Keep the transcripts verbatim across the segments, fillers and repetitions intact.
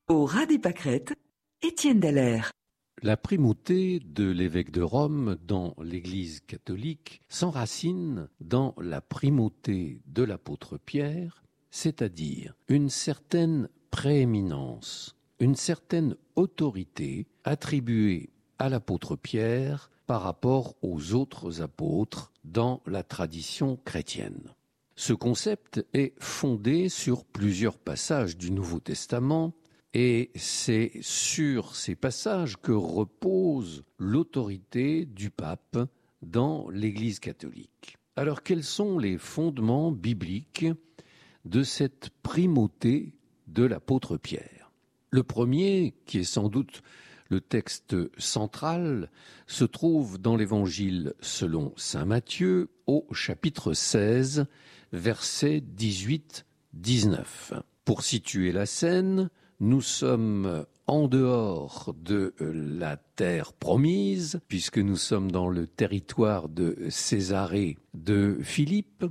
Au ras des pâquerettes, Étienne Dallaire. La primauté de l'évêque de Rome dans l'Église catholique s'enracine dans la primauté de l'apôtre Pierre, c'est-à-dire une certaine prééminence, une certaine autorité attribuée à l'apôtre Pierre par rapport aux autres apôtres dans la tradition chrétienne. Ce concept est fondé sur plusieurs passages du Nouveau Testament. Et c'est sur ces passages que repose l'autorité du pape dans l'Église catholique. Alors, quels sont les fondements bibliques de cette primauté de l'apôtre Pierre ? Le premier, qui est sans doute le texte central, se trouve dans l'Évangile selon saint Matthieu au chapitre seize, versets dix-huit à dix-neuf. Pour situer la scène, nous sommes en dehors de la terre promise, puisque nous sommes dans le territoire de Césarée de Philippe,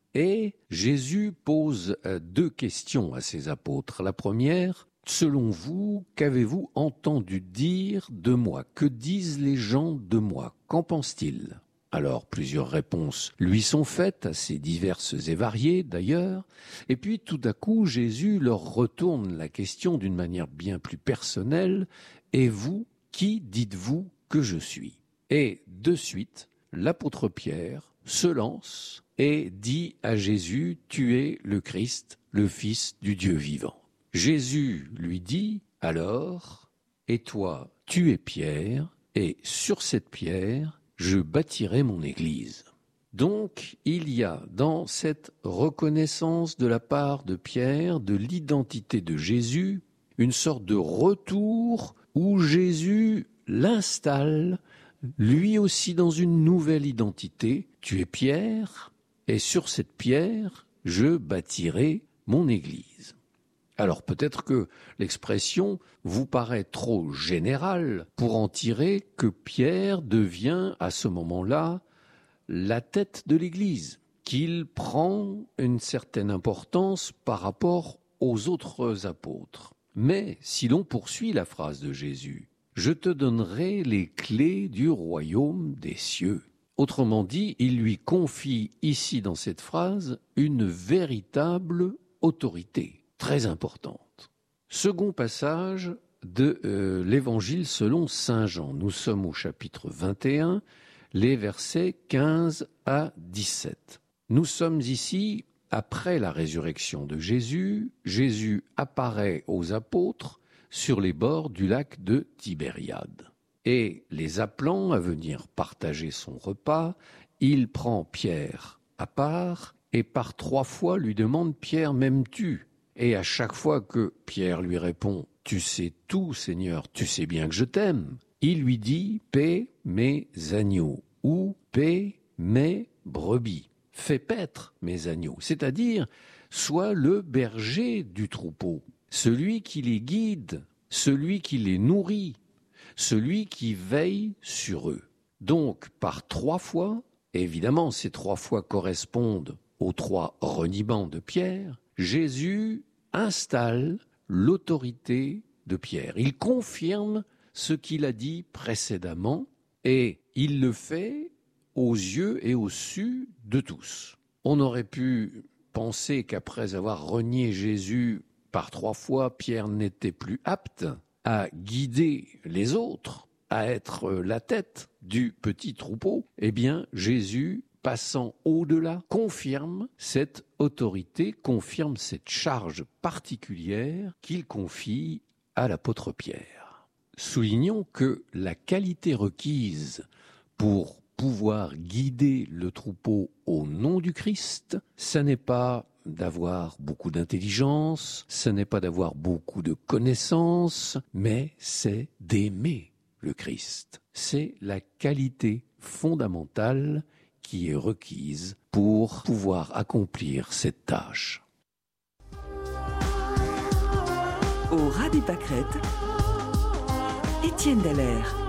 et Jésus pose deux questions à ses apôtres. La première, selon vous, qu'avez-vous entendu dire de moi ? Que disent les gens de moi ? Qu'en pensent-ils ? Alors, plusieurs réponses lui sont faites, assez diverses et variées d'ailleurs, et puis tout à coup, Jésus leur retourne la question d'une manière bien plus personnelle. « Et vous, qui dites-vous que je suis ?» Et de suite, l'apôtre Pierre se lance et dit à Jésus « Tu es le Christ, le Fils du Dieu vivant. » Jésus lui dit alors « Et toi, tu es Pierre, et sur cette pierre, je bâtirai mon Église. » Donc, il y a dans cette reconnaissance de la part de Pierre de l'identité de Jésus, une sorte de retour où Jésus l'installe, lui aussi dans une nouvelle identité. Tu es Pierre, et sur cette pierre, je bâtirai mon Église. Alors peut-être que l'expression vous paraît trop générale pour en tirer que Pierre devient à ce moment-là la tête de l'Église, qu'il prend une certaine importance par rapport aux autres apôtres. Mais si l'on poursuit la phrase de Jésus, « Je te donnerai les clés du royaume des cieux ». Autrement dit, il lui confie ici dans cette phrase une véritable autorité. Très importante. Second passage de euh, l'Évangile selon saint Jean. Nous sommes au chapitre vingt et un, les versets quinze à dix-sept. Nous sommes ici après la résurrection de Jésus. Jésus apparaît aux apôtres sur les bords du lac de Tibériade. Et les appelant à venir partager son repas, il prend Pierre à part et par trois fois lui demande « Pierre, m'aimes-tu » ? Et à chaque fois que Pierre lui répond « Tu sais tout, Seigneur, tu sais bien que je t'aime », il lui dit « Paie mes agneaux » ou « Paie mes brebis ». Fais paître mes agneaux, c'est-à-dire sois le berger du troupeau, celui qui les guide, celui qui les nourrit, celui qui veille sur eux. Donc, par trois fois, évidemment ces trois fois correspondent aux trois reniements de Pierre, Jésus installe l'autorité de Pierre. Il confirme ce qu'il a dit précédemment et il le fait aux yeux et au su de tous. On aurait pu penser qu'après avoir renié Jésus par trois fois, Pierre n'était plus apte à guider les autres, à être la tête du petit troupeau. Eh bien, Jésus, passant au-delà, confirme cette autorité, confirme cette charge particulière qu'il confie à l'apôtre Pierre. Soulignons que la qualité requise pour pouvoir guider le troupeau au nom du Christ, ce n'est pas d'avoir beaucoup d'intelligence, ce n'est pas d'avoir beaucoup de connaissances, mais c'est d'aimer le Christ. C'est la qualité fondamentale qui est requise pour pouvoir accomplir cette tâche. Au ras des pâquerettes, Étienne Dallaire.